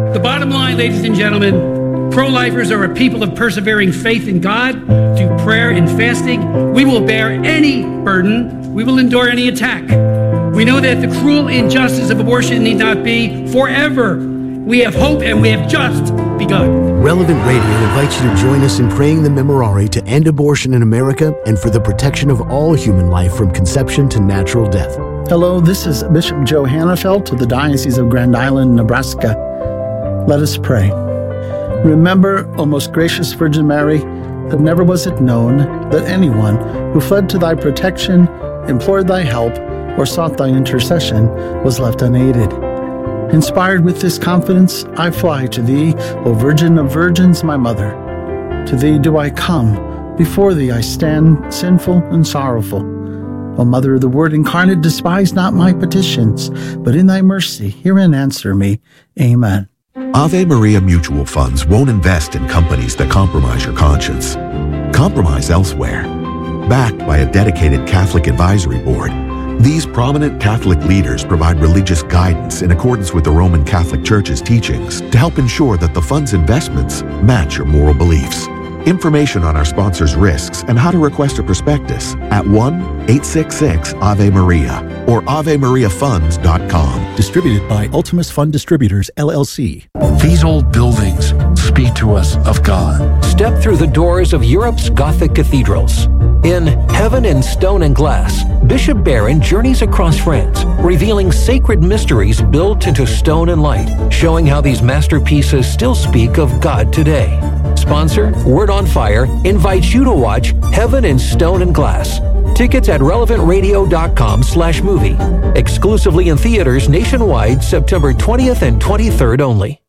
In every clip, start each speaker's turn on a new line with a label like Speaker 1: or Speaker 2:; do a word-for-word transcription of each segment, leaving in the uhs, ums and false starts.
Speaker 1: The bottom line, ladies and gentlemen, pro-lifers are a people of persevering faith in God through prayer and fasting. We will bear any burden. We will endure any attack. We know that the cruel injustice of abortion need not be forever. We have hope and we have just begun.
Speaker 2: Relevant Radio invites you to join us in praying the Memorare to end abortion in America and for the protection of all human life from conception to natural death.
Speaker 3: Hello, this is Bishop Joe Hannafelt of the Diocese of Grand Island, Nebraska. Let us pray. Remember, O most gracious Virgin Mary, that never was it known that anyone who fled to thy protection, implored thy help, or sought thy intercession was left unaided. Inspired with this confidence, I fly to thee, O Virgin of Virgins, my Mother. To thee do I come, before thee I stand, sinful and sorrowful. O Mother of the Word incarnate, despise not my petitions, but in thy mercy hear and answer me. Amen.
Speaker 4: Ave Maria Mutual Funds won't invest in companies that compromise your conscience. Compromise elsewhere. Backed by a dedicated Catholic advisory board, these prominent Catholic leaders provide religious guidance in accordance with the Roman Catholic Church's teachings to help ensure that the fund's investments match your moral beliefs. Information on our sponsors' risks and how to request a prospectus at one eight six six Ave Maria or ave maria funds dot com.
Speaker 2: Distributed by Ultimus Fund Distributors, L L C.
Speaker 5: These old buildings speak to us of God.
Speaker 6: Step through the doors of Europe's Gothic cathedrals. In Heaven in Stone and Glass, Bishop Barron journeys across France, revealing sacred mysteries built into stone and light, showing how these masterpieces still speak of God today. Sponsor, Word on Fire, invites you to watch Heaven in Stone and Glass. Tickets at relevant radio dot com slash movie. Exclusively in theaters nationwide, September twentieth and twenty-third only.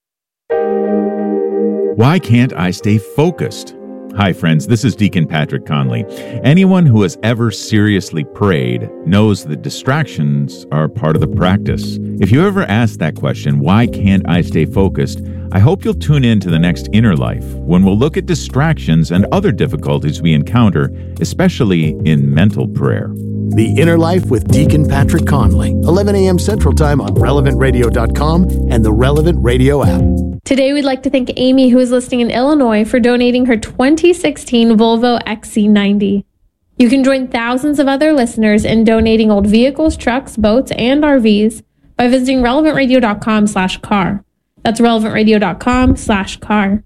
Speaker 7: Why can't I stay focused? Hi, friends. This is Deacon Patrick Conley. Anyone who has ever seriously prayed knows that distractions are part of the practice. If you ever ask that question, why can't I stay focused? I hope you'll tune in to the next Inner Life, when we'll look at distractions and other difficulties we encounter, especially in mental prayer.
Speaker 2: The Inner Life with Deacon Patrick Conley, eleven a.m. Central Time on relevant radio dot com and the Relevant Radio app.
Speaker 8: Today, we'd like to thank Amy, who is listening in Illinois, for donating her twenty sixteen Volvo X C ninety. You can join thousands of other listeners in donating old vehicles, trucks, boats, and R Vs by visiting relevant radio dot com slash car. That's relevant radio dot com slash car.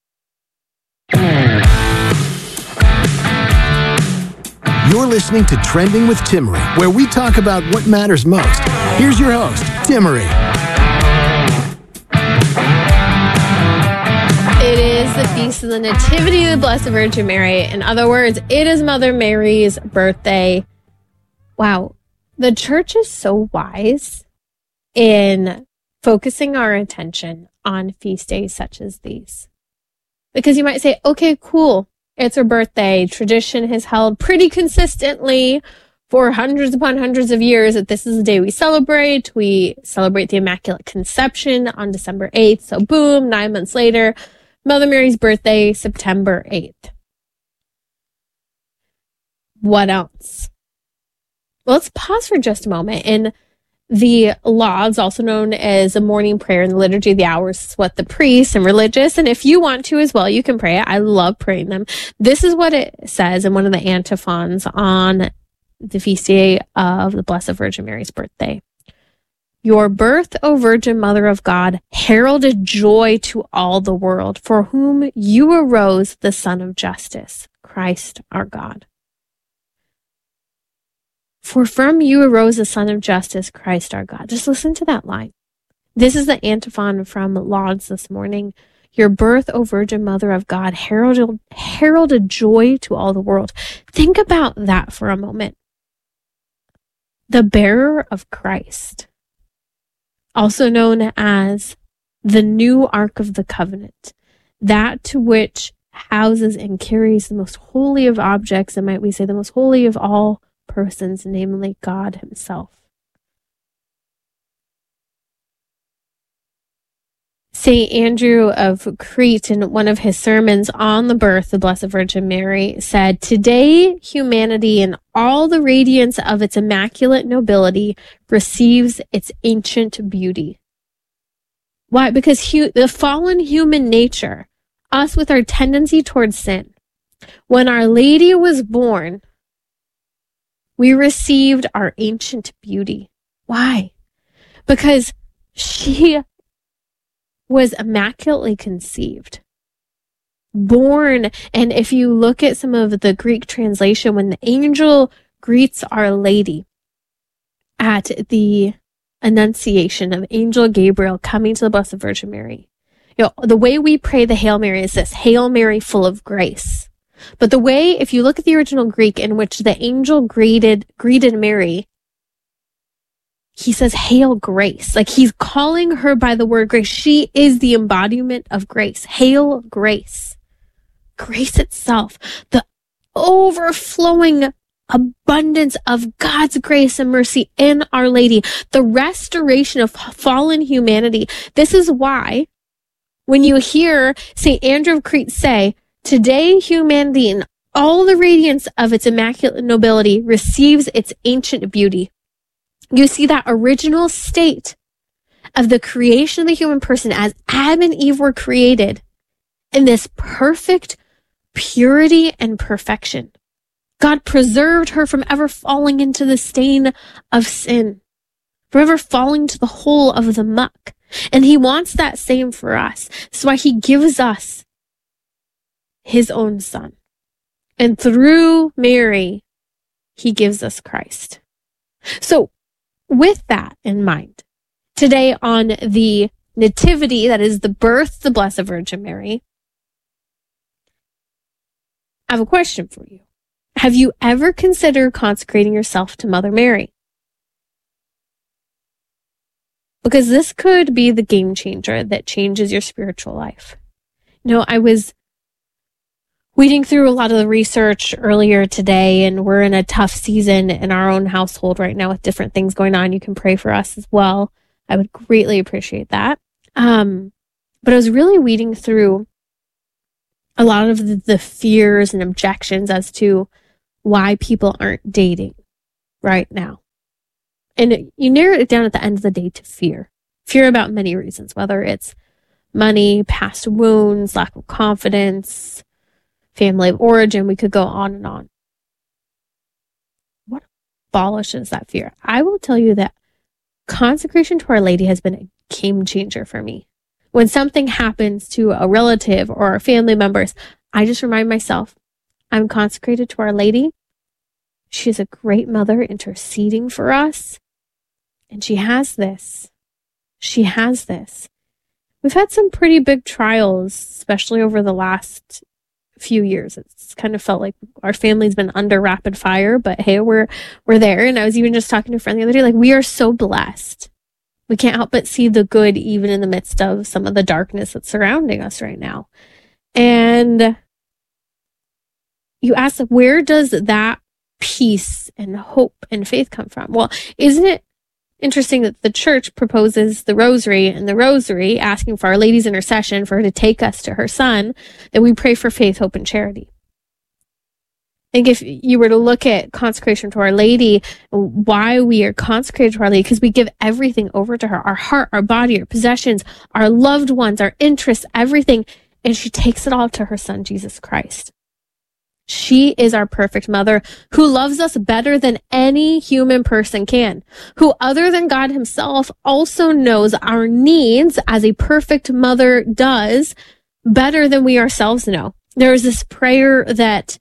Speaker 2: You're listening to Trending with Timmery, where we talk about what matters most. Here's your host, Timmery.
Speaker 8: It is the Feast of the Nativity of the Blessed Virgin Mary. In other words, it is Mother Mary's birthday. Wow. The church is so wise in focusing our attention on feast days such as these. Because you might say, okay, cool. It's her birthday. Tradition has held pretty consistently for hundreds upon hundreds of years that this is the day we celebrate. We celebrate the Immaculate Conception on December eighth. So boom, nine months later, Mother Mary's birthday, September eighth. What else? Well, let's pause for just a moment. In the Lauds, also known as a morning prayer in the Liturgy of the Hours, is what the priests and religious, and if you want to as well, you can pray it. I love praying them. This is what it says in one of the antiphons on the feast day of the Blessed Virgin Mary's birthday. Your birth, O Virgin Mother of God, heralded joy to all the world, for whom you arose the Son of Justice, Christ our God. For from you arose the Son of Justice, Christ our God. Just listen to that line. This is the antiphon from Lauds this morning. Your birth, O Virgin Mother of God, heralded, heralded joy to all the world. Think about that for a moment. The bearer of Christ, also known as the new Ark of the Covenant, that to which houses and carries the most holy of objects, and might we say the most holy of all persons, namely God himself. Saint Andrew of Crete, in one of his sermons on the birth of the Blessed Virgin Mary, said, "Today, humanity in all the radiance of its immaculate nobility receives its ancient beauty." Why? Because hu- the fallen human nature, us with our tendency towards sin, when Our Lady was born, we received our ancient beauty. Why? Because she was immaculately conceived, born. And if you look at some of the Greek translation, when the angel greets Our Lady at the Annunciation of Angel Gabriel coming to the Blessed Virgin Mary, you know, the way we pray the Hail Mary is this: Hail Mary, full of grace. But the way, if you look at the original Greek in which the angel greeted greeted Mary, he says, Hail Grace. Like, he's calling her by the word grace. She is the embodiment of grace. Hail Grace. Grace itself, the overflowing abundance of God's grace and mercy in Our Lady, the restoration of fallen humanity. This is why when you hear Saint Andrew of Crete say, today humanity in all the radiance of its immaculate nobility receives its ancient beauty. You see that original state of the creation of the human person as Adam and Eve were created in this perfect purity and perfection. God preserved her from ever falling into the stain of sin, from ever falling to the hole of the muck. And he wants that same for us. That's why he gives us his own son. And through Mary, he gives us Christ. So with that in mind, today on the Nativity, that is the birth of the Blessed Virgin Mary, I have a question for you. Have you ever considered consecrating yourself to Mother Mary? Because this could be the game changer that changes your spiritual life. You know, I was weeding through a lot of the research earlier today, and we're in a tough season in our own household right now with different things going on. You can pray for us as well. I would greatly appreciate that. Um, but I was really weeding through a lot of the, the fears and objections as to why people aren't dating right now. And it, you narrow it down at the end of the day to fear. Fear about many reasons, whether it's money, past wounds, lack of confidence, family of origin. We could go on and on. What abolishes that fear? I will tell you that consecration to Our Lady has been a game changer for me. When something happens to a relative or our family members, I just remind myself, I'm consecrated to Our Lady. She's a great mother interceding for us. And she has this. She has this. We've had some pretty big trials, especially over the last few years. It's kind of felt like our family's been under rapid fire, but hey, we're we're there. And I was even just talking to a friend the other day, like, we are so blessed. We can't help but see the good even in the midst of some of the darkness that's surrounding us right now. And you ask, where does that peace and hope and faith come from? Well, isn't it interesting that the church proposes the rosary, and the rosary, asking for Our Lady's intercession for her to take us to her son, that we pray for faith, hope, and charity. I think if you were to look at consecration to Our Lady, why we are consecrated to Our Lady, because we give everything over to her, our heart, our body, our possessions, our loved ones, our interests, everything, and she takes it all to her son, Jesus Christ. She is our perfect mother who loves us better than any human person can, who other than God himself also knows our needs as a perfect mother does better than we ourselves know. There was this prayer that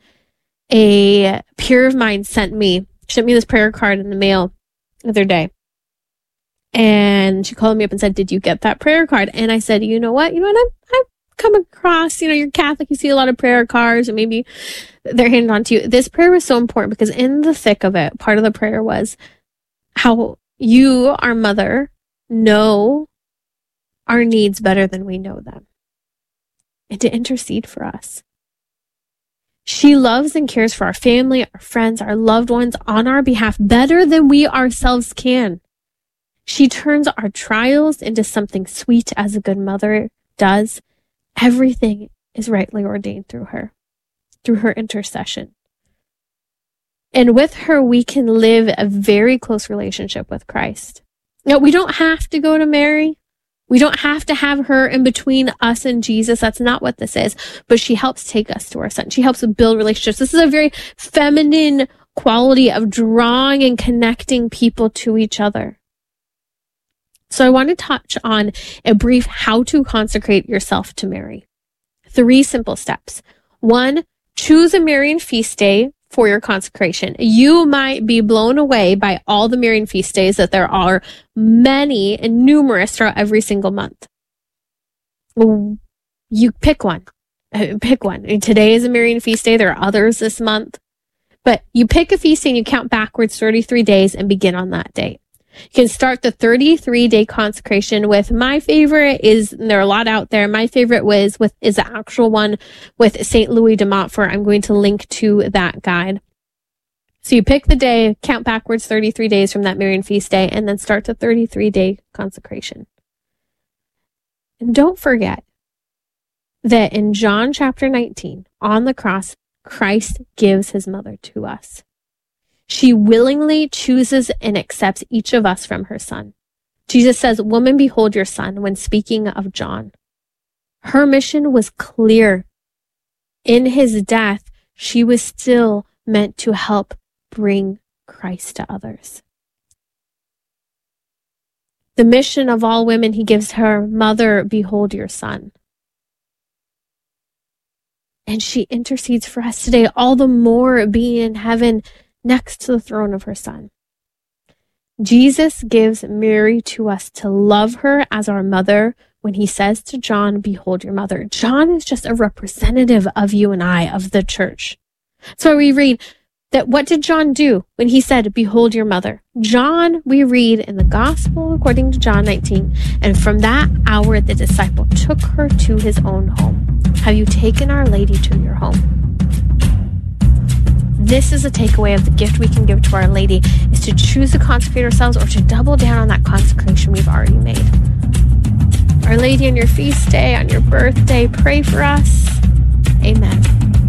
Speaker 8: a peer of mine sent me. She sent me this prayer card in the mail the other day. And she called me up and said, did you get that prayer card? And I said, you know what? You know what? I'm, I'm come across, you know, you're Catholic, you see a lot of prayer cards, and maybe they're handed on to you. This prayer was so important because in the thick of it, part of the prayer was how you, our mother, know our needs better than we know them, and to intercede for us. She loves and cares for our family, our friends, our loved ones on our behalf better than we ourselves can. She turns our trials into something sweet as a good mother does. Everything is rightly ordained through her, through her intercession. And with her, we can live a very close relationship with Christ. Now, we don't have to go to Mary. We don't have to have her in between us and Jesus. That's not what this is. But she helps take us to our son. She helps build relationships. This is a very feminine quality of drawing and connecting people to each other. So I want to touch on a brief how to consecrate yourself to Mary. Three simple steps. One, choose a Marian feast day for your consecration. You might be blown away by all the Marian feast days that there are many and numerous throughout every single month. You pick one. Pick one. Today is a Marian feast day. There are others this month. But you pick a feast day and you count backwards thirty-three days and begin on that day. You can start the thirty-three day consecration with my favorite is, and there are a lot out there. My favorite was with, is the actual one with Saint Louis de Montfort. I'm going to link to that guide. So you pick the day, count backwards thirty-three days from that Marian feast day, and then start the thirty-three day consecration. And don't forget that in John chapter nineteen, on the cross, Christ gives his mother to us. She willingly chooses and accepts each of us from her son. Jesus says, "Woman, behold your son," when speaking of John. Her mission was clear. In his death, she was still meant to help bring Christ to others. The mission of all women, he gives her, "Mother, behold your son." And she intercedes for us today, all the more being in heaven next to the throne of her son. Jesus gives Mary to us to love her as our mother when he says to John, "Behold your mother." John is just a representative of you and I, of the church. So we read that what did John do when he said, "Behold your mother"? John, we read in the gospel according to John nineteen, and from that hour the disciple took her to his own home. Have you taken Our Lady to your home? This is a takeaway of the gift we can give to Our Lady, is to choose to consecrate ourselves or to double down on that consecration we've already made. Our Lady, on your feast day, on your birthday, pray for us. Amen.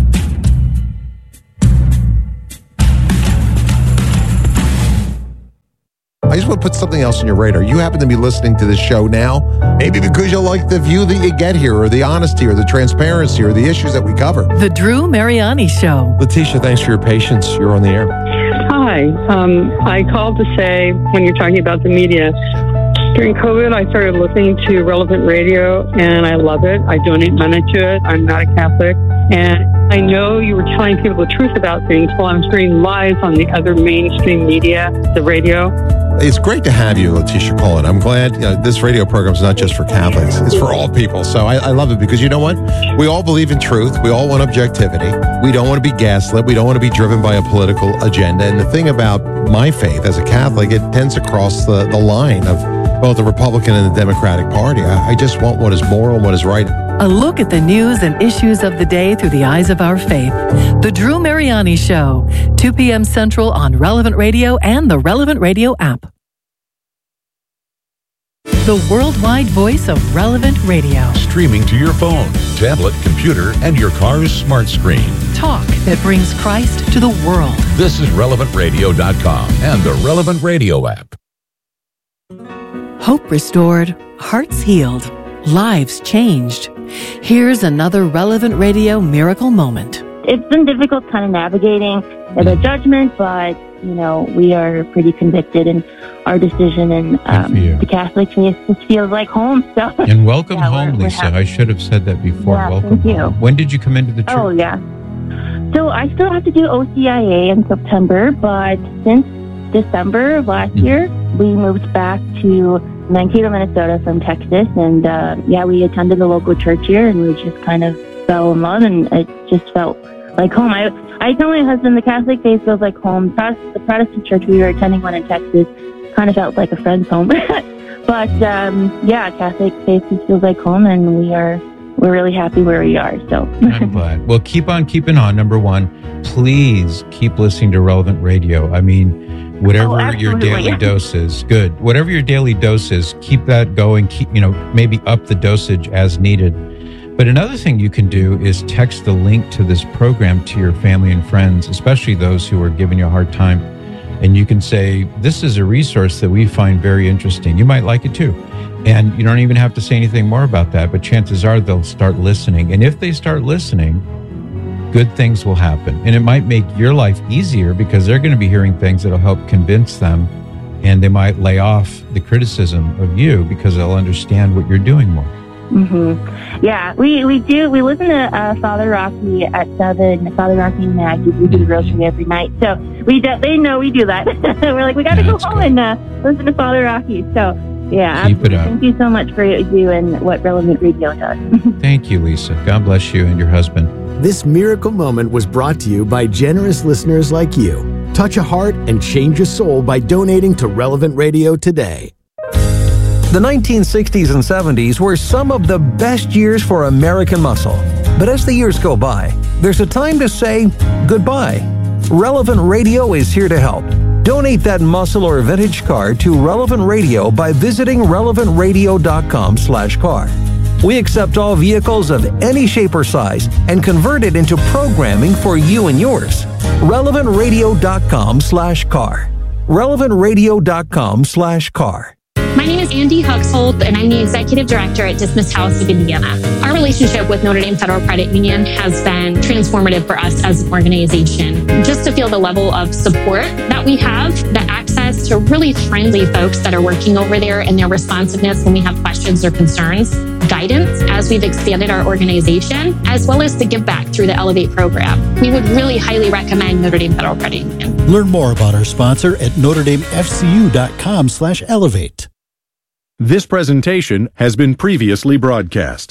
Speaker 9: I just want to put something else on your radar. You happen to be listening to this show now, maybe because you like the view that you get here, or the honesty, or the transparency, or the issues that we cover.
Speaker 10: The Drew Mariani Show.
Speaker 9: Letitia, thanks for your patience. You're on the air.
Speaker 11: Hi. Um, I called to say, when you're talking about the media, during COVID, I started listening to Relevant Radio, and I love it. I donate money to it. I'm not a Catholic. And I know you were telling people the truth about things while I'm hearing lies on the other mainstream media, the radio.
Speaker 9: It's great to have you, Letitia Cullen. I'm glad you know, this radio program is not just for Catholics. It's for all people. So I, I love it because you know what? We all believe in truth. We all want objectivity. We don't want to be gaslit. We don't want to be driven by a political agenda. And the thing about my faith as a Catholic, it tends to cross the, the line of both the Republican and the Democratic Party. I, I just want what is moral and what is right.
Speaker 10: A look at the news and issues of the day through the eyes of our faith. The Drew Mariani Show, two p.m. Central on Relevant Radio and the Relevant Radio app. The worldwide voice of Relevant Radio.
Speaker 5: Streaming to your phone, tablet, computer, and your car's smart screen.
Speaker 10: Talk that brings Christ to the world.
Speaker 5: This is relevant radio dot com and the Relevant Radio app.
Speaker 10: Hope restored, hearts healed, lives changed. Here's another Relevant Radio miracle moment.
Speaker 12: It's been difficult kind of navigating the judgment, but, you know, we are pretty convicted in our decision, and um, the Catholic faith just feels like home. So.
Speaker 13: And welcome
Speaker 12: yeah,
Speaker 13: home,
Speaker 12: we're, we're
Speaker 13: Lisa.
Speaker 12: happy.
Speaker 13: I should have said that before.
Speaker 12: Yeah,
Speaker 13: welcome
Speaker 12: thank you.
Speaker 13: home. When did you come into the church?
Speaker 12: Oh, yeah. So I still have to do O C I A in September, but since December of last mm-hmm. year, we moved back to Mankato, Minnesota from Texas, and uh, yeah, we attended the local church here, and we just kind of fell in love, and it just felt like home. I I tell my husband the Catholic faith feels like home. The Protestant church, we were attending one in Texas, kind of felt like a friend's home. But um, yeah, Catholic faith just feels like home, and we are we're really happy where we are. So
Speaker 13: I'm glad. Well, keep on keeping on. Number one, please keep listening to Relevant Radio. I mean, whatever
Speaker 12: oh,
Speaker 13: your daily dose is, good. Whatever your daily dose is, keep that going. Keep, you know, maybe up the dosage as needed. But another thing you can do is text the link to this program to your family and friends, especially those who are giving you a hard time. And you can say, this is a resource that we find very interesting. You might like it too. And you don't even have to say anything more about that, but chances are they'll start listening. And if they start listening, good things will happen. And it might make your life easier because they're going to be hearing things that'll help convince them, and they might lay off the criticism of you because they'll understand what you're doing more.
Speaker 12: Mm-hmm. Yeah, we, we do. We listen to uh, Father Rocky at seven, Father Rocky and Maggie. We do the grocery every night. So we do, they know we do that. We're like, we got to
Speaker 13: Yeah,
Speaker 12: go home
Speaker 13: good.
Speaker 12: and uh, listen to Father Rocky. So, yeah,
Speaker 13: Keep it
Speaker 12: absolutely.
Speaker 13: up.
Speaker 12: Thank you so much for what you do and what Relevant Radio does.
Speaker 13: Thank you, Lisa. God bless you and your husband.
Speaker 2: This miracle moment was brought to you by generous listeners like you. Touch a heart and change a soul by donating to Relevant Radio today.
Speaker 6: The nineteen sixties and seventies were some of the best years for American muscle. But as the years go by, there's a time to say goodbye. Relevant Radio is here to help. Donate that muscle or vintage car to Relevant Radio by visiting relevant radio dot com slash car. We accept all vehicles of any shape or size and convert it into programming for you and yours. relevant radio dot com slash car. relevant radio dot com slash car.
Speaker 14: My name is Andy Huxhold, and I'm the Executive Director at Dismiss House of Indiana. Our relationship with Notre Dame Federal Credit Union has been transformative for us as an organization. Just to feel the level of support that we have, the access to really friendly folks that are working over there, and their responsiveness when we have questions or concerns, guidance as we've expanded our organization, as well as the give back through the Elevate program. We would really highly recommend Notre Dame Federal Credit Union.
Speaker 15: Learn more about our sponsor at notre dame f c u dot com slash elevate.
Speaker 16: This presentation has been previously broadcast.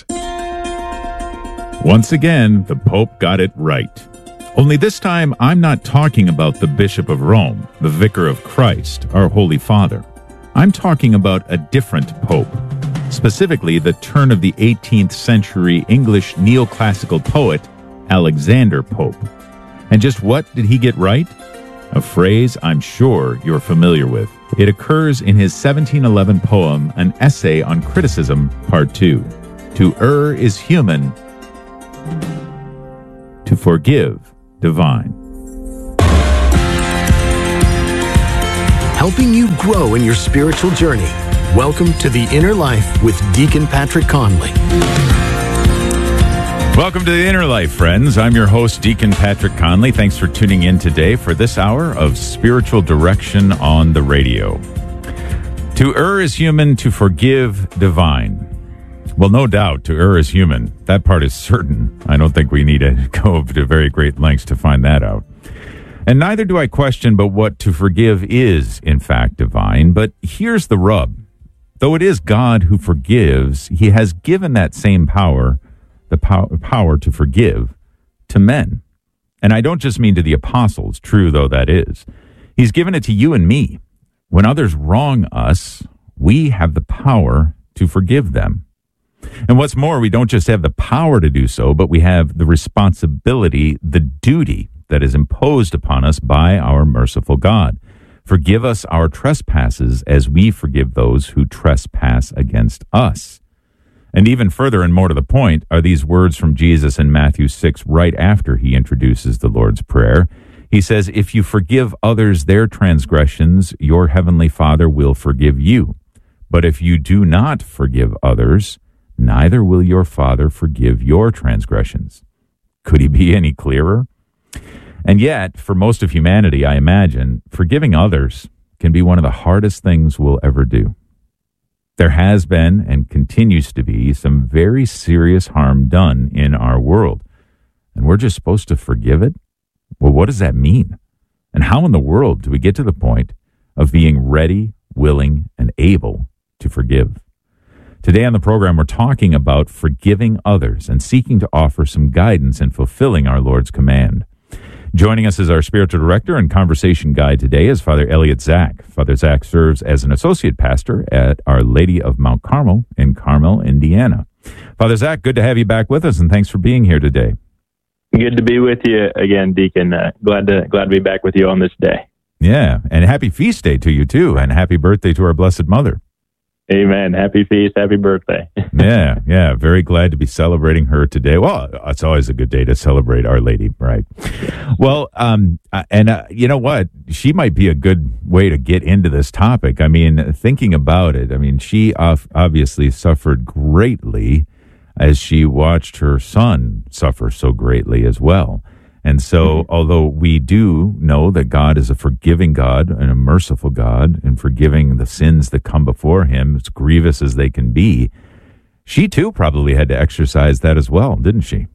Speaker 7: Once again, the Pope got it right. Only this time, I'm not talking about the Bishop of Rome, the Vicar of Christ, our Holy Father. I'm talking about a different Pope, specifically the turn of the eighteenth century English neoclassical poet, Alexander Pope. And just what did he get right? A phrase I'm sure you're familiar with. It occurs in his seventeen eleven poem, An Essay on Criticism, Part two. To err is human, to forgive divine.
Speaker 2: Helping you grow in your spiritual journey. Welcome to The Inner Life with Deacon Patrick Conley.
Speaker 7: Welcome to The Inner Life, friends. I'm your host, Deacon Patrick Conley. Thanks for tuning in today for this hour of spiritual direction on the radio. To err is human, to forgive divine. Well, no doubt, to err is human. That part is certain. I don't think we need to go to very great lengths to find that out. And neither do I question but what to forgive is, in fact, divine. But here's the rub. Though it is God who forgives, he has given that same power, the pow- power to forgive, to men. And I don't just mean to the apostles, true though that is. He's given it to you and me. When others wrong us, we have the power to forgive them. And what's more, we don't just have the power to do so, but we have the responsibility, the duty that is imposed upon us by our merciful God. Forgive us our trespasses as we forgive those who trespass against us. And even further and more to the point are these words from Jesus in Matthew six, right after he introduces the Lord's Prayer. He says, if you forgive others their transgressions, your heavenly Father will forgive you. But if you do not forgive others, neither will your Father forgive your transgressions. Could he be any clearer? And yet, for most of humanity, I imagine, forgiving others can be one of the hardest things we'll ever do. There has been and continues to be some very serious harm done in our world. And we're just supposed to forgive it? Well, what does that mean? And how in the world do we get to the point of being ready, willing, and able to forgive? Today on the program, we're talking about forgiving others and seeking to offer some guidance in fulfilling our Lord's command. Joining us as our spiritual director and conversation guide today is Father Elliot Zach. Father Zach serves as an associate pastor at Our Lady of Mount Carmel in Carmel, Indiana. Father Zach, good to have you back with us, and thanks for being here today.
Speaker 17: Good to be with you again, Deacon. Uh, glad to glad to be back with you on this day.
Speaker 7: Yeah, and happy feast day to you, too, and happy birthday to our Blessed Mother.
Speaker 17: Amen. Happy feast. Happy birthday.
Speaker 7: yeah, yeah. Very glad to be celebrating her today. Well, it's always a good day to celebrate Our Lady, right? Well, um, and uh, you know what? She might be a good way to get into this topic. I mean, thinking about it, I mean, she obviously suffered greatly as she watched her son suffer so greatly as well. And so, mm-hmm. although we do know that God is a forgiving God and a merciful God and forgiving the sins that come before him, as grievous as they can be, she too probably had to exercise that as well, didn't she?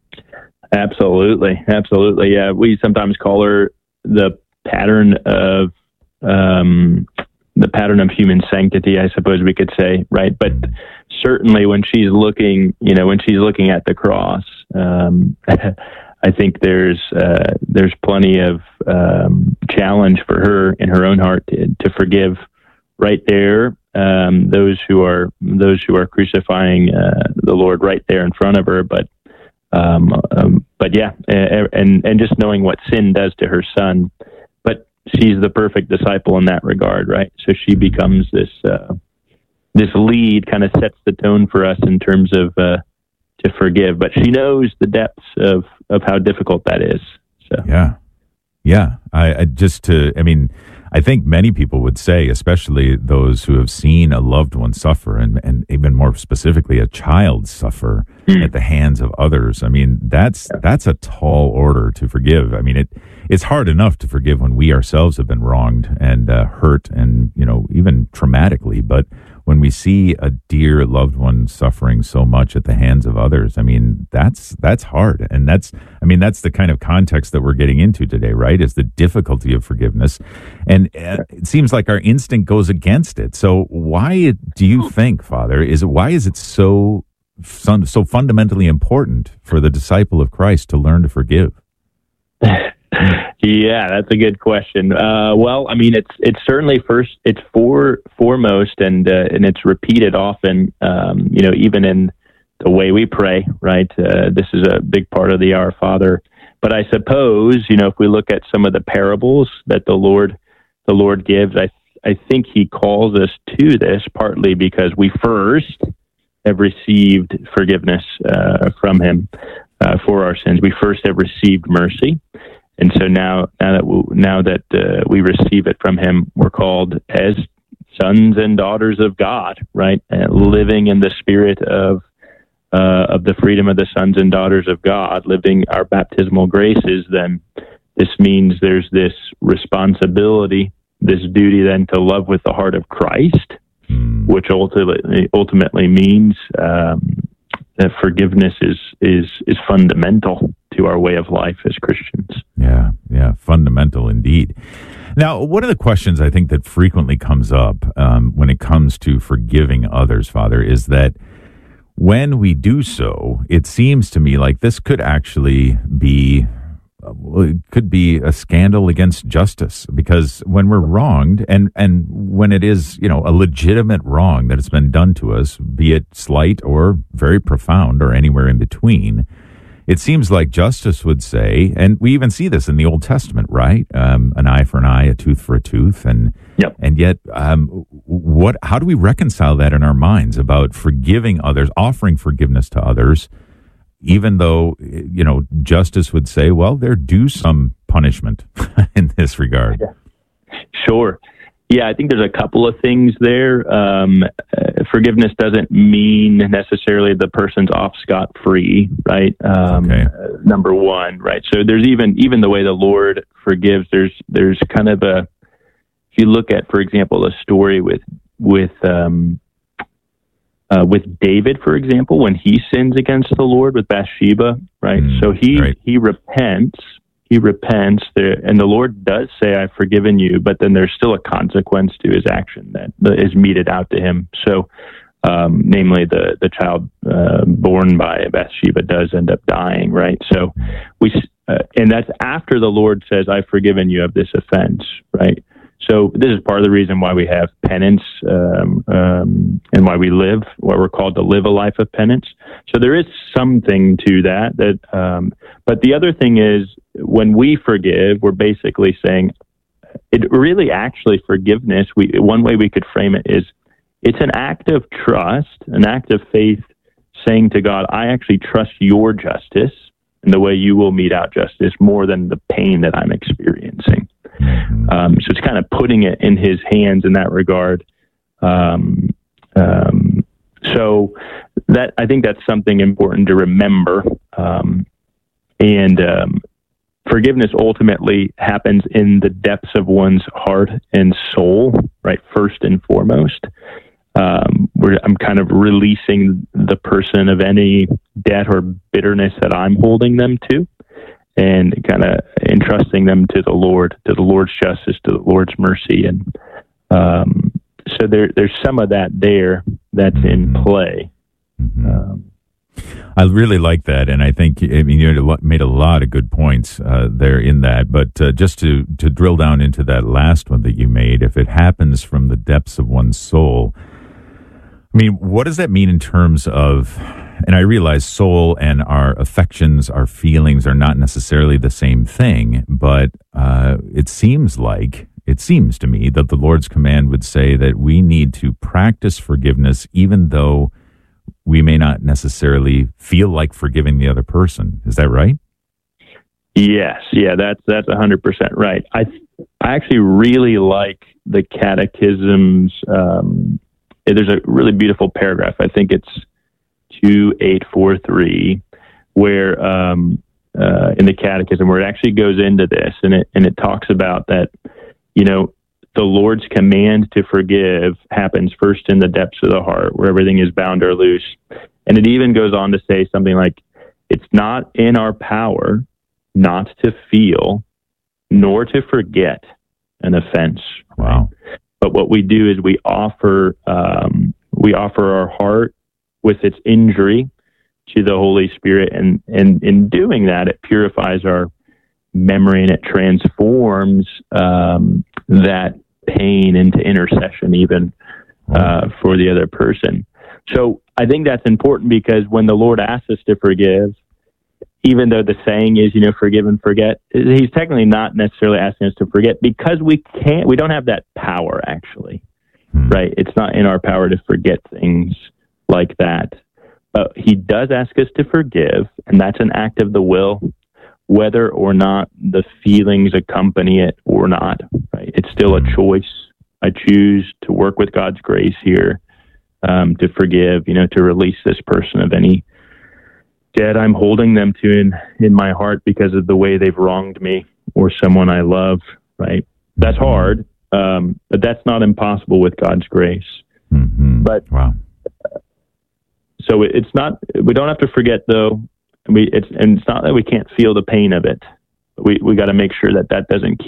Speaker 17: Absolutely. Absolutely. Yeah. We sometimes call her the pattern of, um, the pattern of human sanctity, I suppose we could say, right? But certainly when she's looking, you know, when she's looking at the cross, um, I think there's uh, there's plenty of um, challenge for her in her own heart to, to forgive right there um, those who are those who are crucifying uh, the Lord right there in front of her. But um, um, but yeah, and and just knowing what sin does to her son. But she's the perfect disciple in that regard, right? So she becomes this uh, this lead, kind of sets the tone for us in terms of uh, to forgive. But she knows the depths of of how difficult that is. So
Speaker 7: yeah, yeah. I, I just to, I mean, I think many people would say, especially those who have seen a loved one suffer, and and even more specifically, a child suffer mm. at the hands of others. I mean, that's yeah. that's a tall order to forgive. I mean, it it's hard enough to forgive when we ourselves have been wronged and uh, hurt, and you know, even traumatically, but when we see a dear loved one suffering so much at the hands of others, I mean, that's that's hard. And that's, I mean, that's the kind of context that we're getting into today, right? Is the difficulty of forgiveness. And uh, it seems like our instinct goes against it. So why do you think, Father, is it, why is it so, so fundamentally important for the disciple of Christ to learn to forgive?
Speaker 17: Yeah, that's a good question. Uh, well, I mean, it's it's certainly first, it's for foremost, and uh, and it's repeated often. Um, you know, even in the way we pray, right? Uh, this is a big part of the Our Father. But I suppose, you know, if we look at some of the parables that the Lord the Lord gives, I I think He calls us to this partly because we first have received forgiveness uh, from Him uh, for our sins. We first have received mercy. And so now, now that we, now that uh, we receive it from Him, we're called as sons and daughters of God, right? And living in the spirit of uh, of the freedom of the sons and daughters of God, living our baptismal graces. Then this means there's this responsibility, this duty, then to love with the heart of Christ, which ultimately ultimately means um, that forgiveness is is is fundamental to our way of life as Christians.
Speaker 7: Yeah, yeah, fundamental indeed. Now, one of the questions I think that frequently comes up um, when it comes to forgiving others, Father, is that when we do so, it seems to me like this could actually be, well, it could be a scandal against justice, because when we're wronged, and, and when it is, you know, a legitimate wrong that has been done to us, be it slight or very profound or anywhere in between, it seems like justice would say, and we even see this in the Old Testament, right? Um, an eye for an eye, a tooth for a tooth, and
Speaker 17: yep.
Speaker 7: and yet, um, what? How do we reconcile that in our minds about forgiving others, offering forgiveness to others, even though, you know, justice would say, well, they're due some punishment in this regard?
Speaker 17: Yeah. Sure. Yeah, I think there's a couple of things there. Um, uh, forgiveness doesn't mean necessarily the person's off scot-free, right? Um,
Speaker 7: okay.
Speaker 17: uh, number one, right? So there's even even the way the Lord forgives. There's there's kind of a, if you look at, for example, a story with with um, uh, with David, for example, when he sins against the Lord with Bathsheba, right? Mm, so he
Speaker 7: right.
Speaker 17: he repents. He repents there, and the Lord does say, I've forgiven you, but then there's still a consequence to his action that is meted out to him. So, um, namely, the, the child uh, born by Bathsheba does end up dying, right? So, we uh, and that's after the Lord says, I've forgiven you of this offense, right? So this is part of the reason why we have penance um, um, and why we live, why we're called to live a life of penance. So there is something to that. That, um, but the other thing is, when we forgive, we're basically saying, it really actually forgiveness. We one way we could frame it is, it's an act of trust, an act of faith, saying to God, I actually trust your justice and the way you will mete out justice more than the pain that I'm experiencing. Um, so it's kind of putting it in his hands in that regard. Um, um, so that I think that's something important to remember. Um, and um, forgiveness ultimately happens in the depths of one's heart and soul, right? First and foremost. Um, where I'm kind of releasing the person of any debt or bitterness that I'm holding them to, and kind of entrusting them to the Lord, to the Lord's justice, to the Lord's mercy. And um, so there, there's some of that there that's in play. Um,
Speaker 7: I really like that, and I think I mean you made a lot of good points uh, there in that. But uh, just to to drill down into that last one that you made, if it happens from the depths of one's soul, I mean, what does that mean in terms of? And I realize soul and our affections, our feelings, are not necessarily the same thing. But uh, it seems like it seems to me that the Lord's command would say that we need to practice forgiveness, even though we may not necessarily feel like forgiving the other person. Is that right?
Speaker 17: Yes. Yeah, that's that's one hundred percent right. I I actually really like the Catechism's, um, there's a really beautiful paragraph. I think it's two eight four three, where um, uh, in the Catechism, where it actually goes into this, and it and it talks about that, you know, the Lord's command to forgive happens first in the depths of the heart, where everything is bound or loose. And it even goes on to say something like, it's not in our power not to feel nor to forget an offense.
Speaker 7: Wow.
Speaker 17: But what we do is we offer um, we offer our heart with its injury to the Holy Spirit, and, and in doing that, it purifies our memory, and it transforms um, that pain into intercession, even uh, for the other person. So I think that's important, because when the Lord asks us to forgive, even though the saying is, you know, forgive and forget, he's technically not necessarily asking us to forget, because we can't, we don't have that power, actually, right? It's not in our power to forget things like that. But he does ask us to forgive, and that's an act of the will, whether or not the feelings accompany it or not, right? It's still a choice. I choose to work with God's grace here, um, to forgive, you know, to release this person of any debt I'm holding them to in, in my heart because of the way they've wronged me or someone I love, right? That's hard, um, but that's not impossible with God's grace.
Speaker 7: Mm-hmm.
Speaker 17: But
Speaker 7: wow.
Speaker 17: So it's not, we don't have to forget, though. We, it's, and it's not that we can't feel the pain of it. We, we got to make sure that that doesn't keep